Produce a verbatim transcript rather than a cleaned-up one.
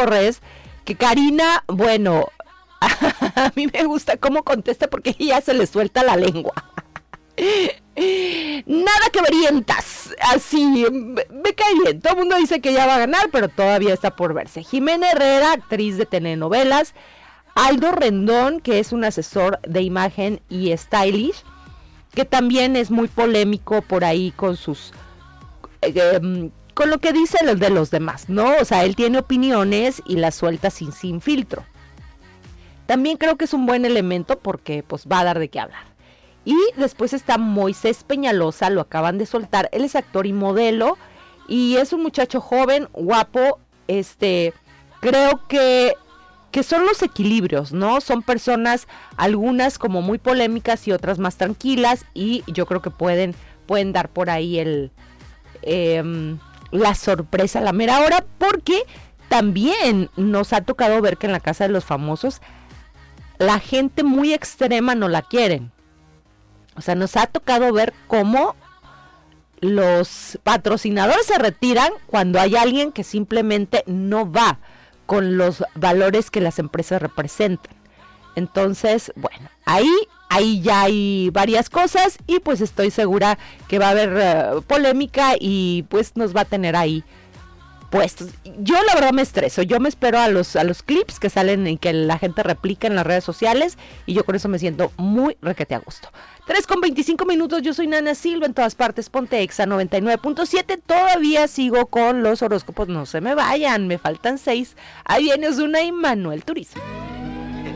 Torres, que Karina, bueno, a mí me gusta cómo contesta porque ella se le suelta la lengua. Nada que verientas, así, me cae bien. Todo el mundo dice que ella va a ganar, pero todavía está por verse. Jimena Herrera, actriz de telenovelas. Aldo Rendón, que es un asesor de imagen y stylish, que también es muy polémico por ahí con sus... Eh, con lo que dice los de los demás, ¿no? O sea, él tiene opiniones y las suelta sin, sin filtro. También creo que es un buen elemento porque pues va a dar de qué hablar. Y después está Moisés Peñalosa, lo acaban de soltar. Él es actor y modelo y es un muchacho joven, guapo. Este, creo que, que son los equilibrios, ¿no? Son personas, algunas como muy polémicas y otras más tranquilas. Y yo creo que pueden, pueden dar por ahí el... Eh, la sorpresa a la mera hora, porque también nos ha tocado ver que en la Casa de los Famosos la gente muy extrema no la quieren. O sea, nos ha tocado ver cómo los patrocinadores se retiran cuando hay alguien que simplemente no va con los valores que las empresas representan. Entonces, bueno, ahí, ahí ya hay varias cosas y pues estoy segura que va a haber uh, polémica y pues nos va a tener ahí puestos. Yo la verdad me estreso, yo me espero a los, a los clips que salen y que la gente replica en las redes sociales y yo con eso me siento muy requete a gusto. tres con veinticinco minutos, yo soy Nana Silva, en todas partes, Ponte Exa noventa y nueve punto siete, todavía sigo con los horóscopos, no se me vayan, me faltan seis, ahí viene Ozuna y Manuel Turizo.